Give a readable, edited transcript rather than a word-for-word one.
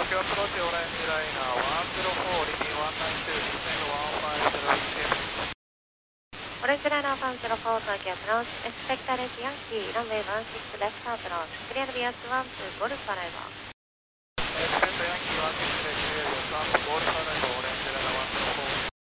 京アプローチオレンジライナー104リピン192 descend 150 オレンジライナー104東京アプローチエスペクタレッジヤンキーランウェイ16レフトアプローチクリアルビアス1 2ゴルフアライバー